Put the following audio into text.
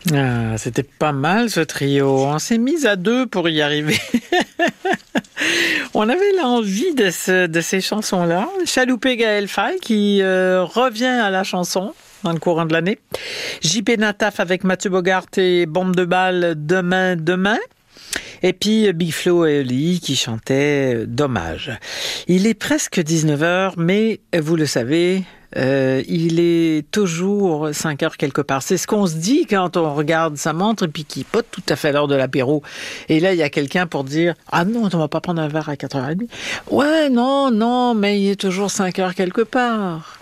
Ah, c'était pas mal ce trio. On s'est mis à deux pour y arriver. On avait l'envie de ces chansons-là. Chaloupé Gaël Faye qui revient à la chanson dans le courant de l'année. JP Nataf avec Mathieu Bogart et Bombe de balle Demain, demain. Et puis Big Flo et Oli qui chantaient Dommage. Il est presque 19h, mais vous le savez, il est toujours 5 heures quelque part. C'est ce qu'on se dit quand on regarde sa montre et puis qu'il n'est pas tout à fait l'heure de l'apéro. Et là, il y a quelqu'un pour dire « Ah non, on va pas prendre un verre à 4h30. » Ouais, non, mais il est toujours 5 heures quelque part.